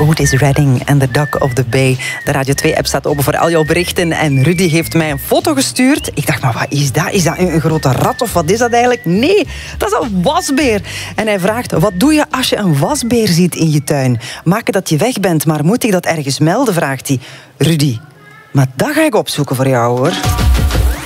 Otis Redding en The Dock of the Bay. De Radio 2-app staat open voor al jouw berichten. En Rudy heeft mij een foto gestuurd. Ik dacht, maar wat is dat? Is dat een grote rat of wat is dat eigenlijk? Nee, dat is een wasbeer. En hij vraagt, wat doe je als je een wasbeer ziet in je tuin? Maak dat je weg bent, maar moet ik dat ergens melden? Vraagt hij. Rudy, maar dat ga ik opzoeken voor jou, hoor.